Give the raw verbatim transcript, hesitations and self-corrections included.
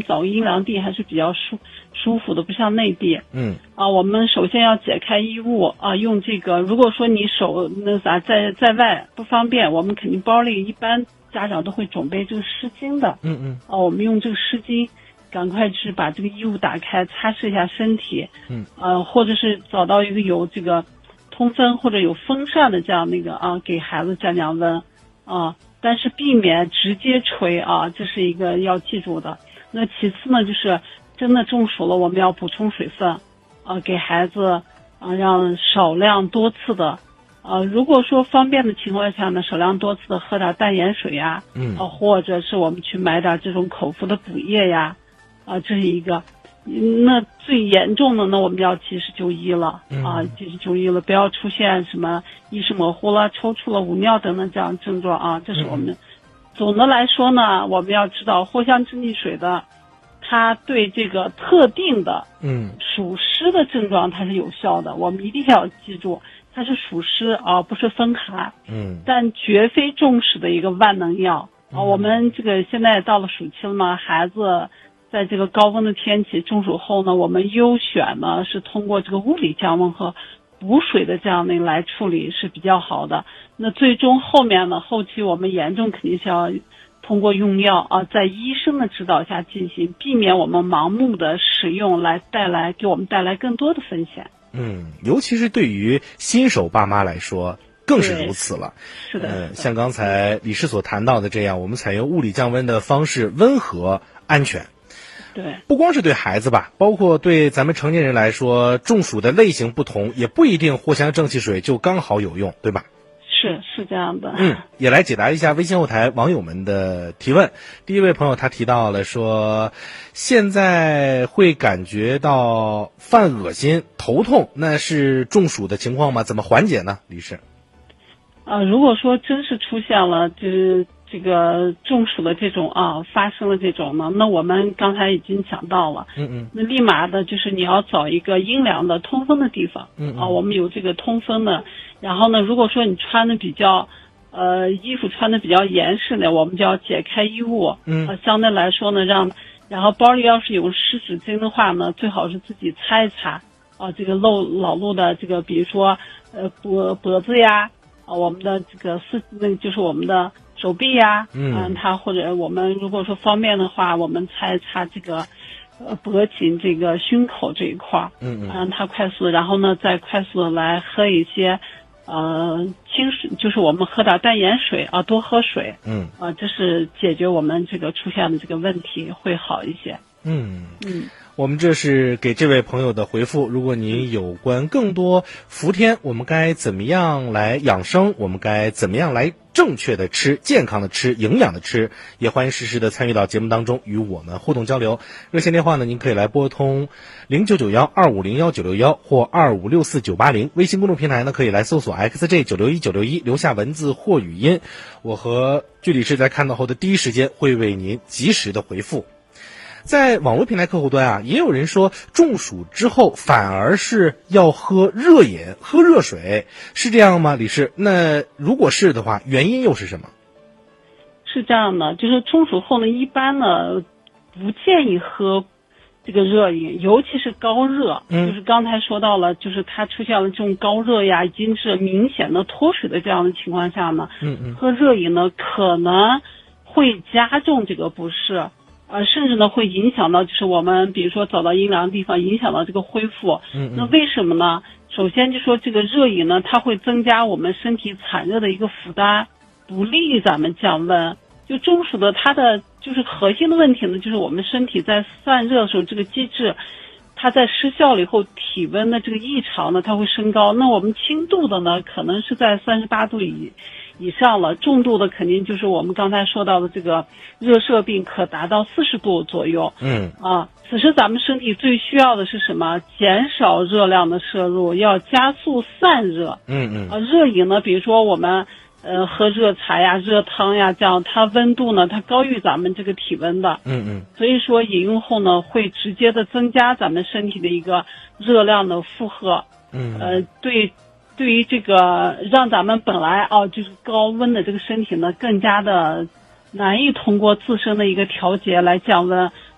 扫阴凉地还是比较舒舒服的，不像内地。 嗯啊，我们首先要解开衣物啊，用这个，如果说你手那啥在在外不方便，我们肯定包里一般家长都会准备这个湿巾的。 嗯嗯啊，我们用这个湿巾赶快去把这个衣物打开，擦拭一下身体。 嗯呃，或者是找到一个有这个通风或者有风扇的这样那个啊，给孩子降降温啊，但是避免直接吹啊，这是一个要记住的。那其次呢，就是真的中暑了，我们要补充水分啊，给孩子啊让少量多次的啊，如果说方便的情况下呢，少量多次的喝点淡盐水呀， 嗯啊，或者是我们去买点这种口服的补液呀，啊，这是一个。那最严重的呢，我们要及时就医了啊，及时就医了，不要出现什么意识模糊了、抽搐了、捂尿等等这样症状啊。这是我们、嗯、总的来说呢，我们要知道藿香正气水的，它对这个特定的嗯暑湿的症状它是有效的，我们一定要记住，它是暑湿啊，不是风寒，嗯，但绝非中暑的一个万能药啊。我们这个现在到了暑期了嘛，孩子在这个高温的天气中暑后呢，我们优选呢是通过这个物理降温和补水的这样的来处理是比较好的。那最终后面呢，后期我们严重肯定是要通过用药啊，在医生的指导下进行，避免我们盲目的使用来带来给我们带来更多的风险。 嗯，尤其是对于新手爸妈来说更是如此了。 是的、 呃，像刚才李师所谈到的这样，我们采用物理降温的方式，温和安全。 对， 不光是对孩子吧，包括对咱们成年人来说，中暑的类型不同，也不一定藿香正气水就刚好有用，对吧？ 是是这样的。 嗯，也来解答一下微信后台网友们的提问。第一位朋友他提到了说，现在会感觉到犯恶心、头痛，那是中暑的情况吗？怎么缓解呢？李师？ 呃，如果说真是出现了，就是这个中暑的这种啊，发生了这种呢，那我们刚才已经讲到了， 嗯嗯， 那立马的就是你要找一个阴凉的通风的地方， 嗯啊，我们有这个通风的，然后呢，如果说你穿的比较，呃，衣服穿的比较严实的，我们就要解开衣物， 嗯， 呃，相对来说呢，让，然后包里要是有湿纸巾的话呢，最好是自己擦一擦，啊，这个露老露的这个，比如说，呃，脖脖子呀。啊，我们的这个四，那就是我们的手臂呀，嗯、呃，它或者我们如果说方便的话，我们擦一擦这个，呃，脖颈这个胸口这一块，嗯嗯，让它快速，然后呢，再快速的来喝一些，呃，清水，就是我们喝点淡盐水啊，多喝水，嗯，啊、呃，这是解决我们这个出现的这个问题会好一些， 嗯嗯。 我们这是给这位朋友的回复。如果您有关更多伏天，我们该怎么样来养生，我们该怎么样来正确的吃、健康的吃、营养的吃，也欢迎实时的参与到节目当中与我们互动交流。热线电话呢，您可以来拨通零九九幺二五零幺九六幺或二五六四九八零。微信公众平台呢，可以来搜索 X J 九六一九六一，留下文字或语音，我和具理师在看到后的第一时间会为您及时的回复。在网络平台客户端啊，也有人说中暑之后反而是要喝热饮、喝热水，是这样吗？李师，那如果是的话，原因又是什么？ 是这样的，就是中暑后呢，一般呢不建议喝这个热饮，尤其是高热。嗯，就是刚才说到了，就是它出现了这种高热呀，已经是明显的脱水的这样的情况下呢，嗯嗯，喝热饮呢可能会加重这个不适。呃，甚至呢会影响到，就是我们比如说找到阴凉的地方，影响到这个恢复。嗯, 嗯，那为什么呢？首先就说这个热饮呢，它会增加我们身体产热的一个负担，不利于咱们降温。就中暑的它的就是核心的问题呢，就是我们身体在散热的时候，这个机制它在失效了以后，体温的这个异常呢，它会升高。那我们轻度的呢，可能是在三十八度以以上了，重度的肯定就是我们刚才说到的这个热射病，可达到四十度左右。嗯啊，此时咱们身体最需要的是什么？减少热量的摄入，要加速散热。嗯嗯啊，热饮呢，比如说我们呃喝热茶呀、热汤呀，这样它温度呢，它高于咱们这个体温的。嗯嗯，所以说饮用后呢，会直接的增加咱们身体的一个热量的负荷。嗯，呃对。对于这个让咱们本来啊就是高温的这个身体呢，更加的难以通过自身的一个调节来降温，